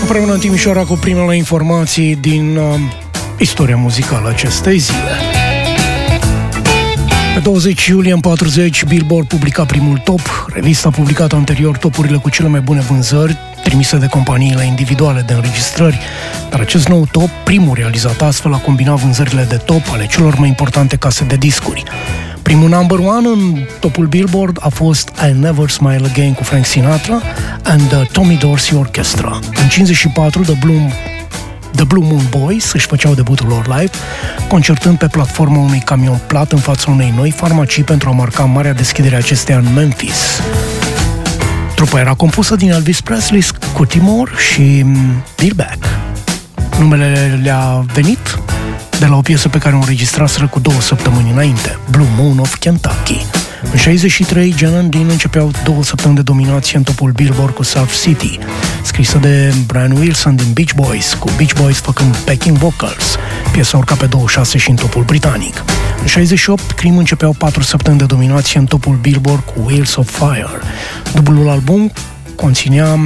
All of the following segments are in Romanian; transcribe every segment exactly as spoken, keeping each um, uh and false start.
Împreună în Timișoara cu primele informații din uh, istoria muzicală acestei zile. Pe douăzeci iulie, în patruzeci, Billboard publica primul top. Revista a publicat anterior topurile cu cele mai bune vânzări, trimise de companiile individuale de înregistrări, dar acest nou top, primul realizat astfel, a combinat vânzările de top ale celor mai importante case de discuri. Primul number one în topul Billboard a fost I'll Never Smile Again cu Frank Sinatra and the Tommy Dorsey Orchestra. În cincizeci și patru, The Blue, The Blue Moon Boys își făceau debutul lor live, concertând pe platforma unui camion plat în fața unei noi farmacii pentru a marca marea deschidere a acesteia în Memphis. Trupa era compusă din Elvis Presley, Scotty Moore și Bill Beck. Numele le-a venit de la o piesă pe care o înregistraseră cu două săptămâni înainte, Blue Moon of Kentucky. În șaizeci și trei, Jan and Dean începeau două săptămâni de dominație în topul Billboard cu Surf City, scrisă de Brian Wilson din Beach Boys, cu Beach Boys făcând backing vocals. Piesa urca pe douăzeci și șase și în topul britanic. În șaizeci și opt, Cream începeau patru săptămâni de dominație în topul Billboard cu Wheels of Fire. Dublul album conținea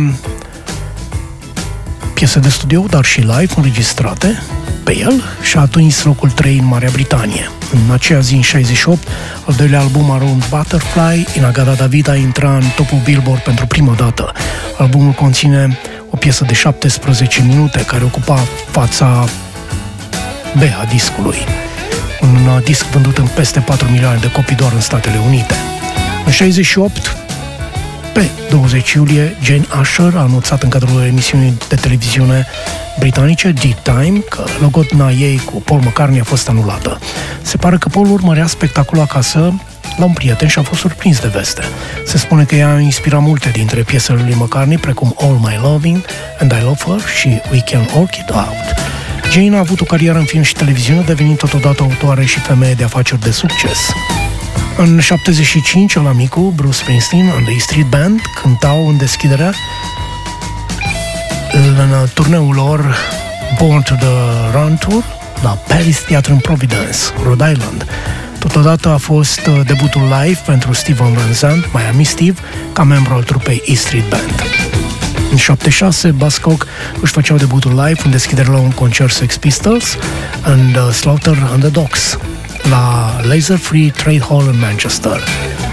piese de studio, dar și live înregistrate pe el și a atins locul trei în Marea Britanie. În aceea zi, în șaizeci și opt, al doilea album, Around Butterfly, In-A-Gadda Da Vida, intra în topul Billboard pentru prima dată. Albumul conține o piesă de șaptesprezece minute care ocupa fața B a discului. Un disc vândut în peste patru milioane de copii doar în Statele Unite. În șaizeci și opt, pe douăzeci iulie, Jane Asher a anunțat în cadrul emisiunii de televiziune britanice Deep Time că logodna ei cu Paul McCartney a fost anulată. Se pare că Paul urmărea spectacolul acasă la un prieten și a fost surprins de veste. Se spune că ea a inspirat multe dintre piesele lui McCartney, precum All My Loving and I Love Her și We Can Work It Out. Jane a avut o carieră în film și televiziune, devenind totodată autoare și femeie de afaceri de succes. În șaptezeci și cinci, la micu, Bruce Springsteen and the E Street Band cântau în deschiderea în turneul lor Born to the Run Tour la Paris Theatre in Providence, Rhode Island. Totodată a fost debutul live pentru Steven Van Zandt, Miami Steve, ca membru al trupei E Street Band. În șaptezeci și șase, Buzzcock își făceau debutul live în deschidere la un concert Sex Pistols and uh, Slaughter and the Dogs la Laser Free Trade Hall în Manchester.